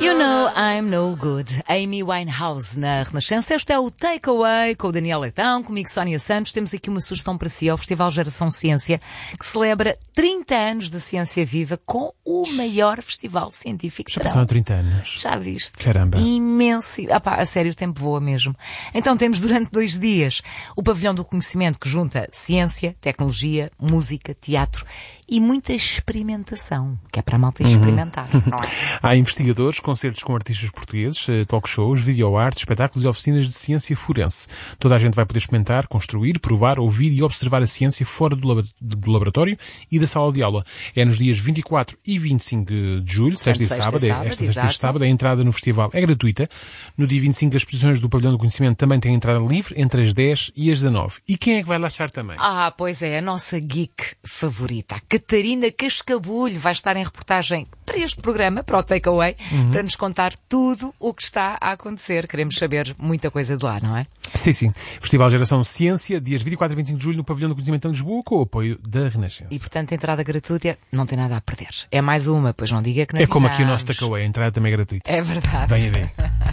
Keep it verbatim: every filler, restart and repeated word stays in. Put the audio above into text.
You know I'm no good. Amy Winehouse na Renascença. Este é o Takeaway com o Daniel Leitão, comigo Sónia Santos. Temos aqui uma sugestão para si ao Festival Geração Ciência, que celebra trinta anos de ciência viva com o maior festival científico. Já passaram trinta anos. Já viste? Caramba. Imenso. Ah pá, a sério, o tempo voa mesmo. Então temos durante dois dias o Pavilhão do Conhecimento, que junta ciência, tecnologia, música, teatro e muita experimentação, que é para a malta experimentar, uhum. não é? Há investigadores, concertos com artistas portugueses, talk shows, videoarte, espetáculos e oficinas de ciência forense. Toda a gente vai poder experimentar, construir, provar, ouvir e observar a ciência fora do, lab- do laboratório e da sala de aula. É nos dias vinte e quatro e vinte e cinco de julho, sexta e sábado, sábado, esta sexta e sábado, a entrada no festival é gratuita. No dia vinte e cinco, as exposições do Pavilhão do Conhecimento também têm entrada livre, entre as dez e as dezanove. E quem é que vai lá estar também? Ah, pois é, a nossa geek favorita, a Catarina Cascabulho, vai estar em reportagem para este programa, para o Takeaway, uhum. para nos contar tudo o que está a acontecer. Queremos saber muita coisa de lá, não é? Sim, sim. Festival Geração Ciência, dias vinte e quatro e vinte e cinco de julho, no Pavilhão do Conhecimento em Lisboa, com o apoio da Renascença. E, portanto, a entrada gratuita não tem nada a perder. É mais uma, pois não diga que não É como avisamos. aqui o nosso Takeaway, a entrada também é gratuita. É verdade. Venha ver.